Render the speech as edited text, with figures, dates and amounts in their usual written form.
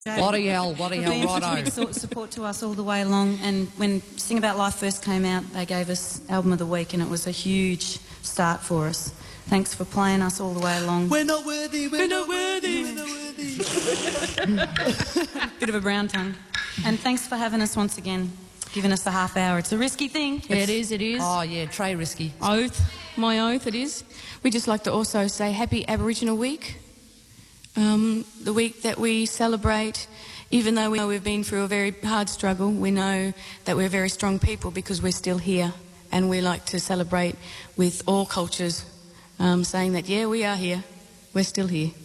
Bloody hell, righto. Big support to us all the way along, and when Sing About Life first came out, they gave us Album of the Week, and it was a huge start for us. Thanks for playing us all the way along. We're not worthy, we're not worthy. Bit of a brown tongue. And thanks for having us once again, giving us a half hour. It's a risky thing. Yeah, it is. Oh, yeah, Trey risky. My oath it is. We'd just like to also say Happy Aboriginal Week. The week that we celebrate, even though we know we've been through a very hard struggle, we know that we're very strong people because we're still here, and we like to celebrate with all cultures, saying that, yeah, we are here, we're still here.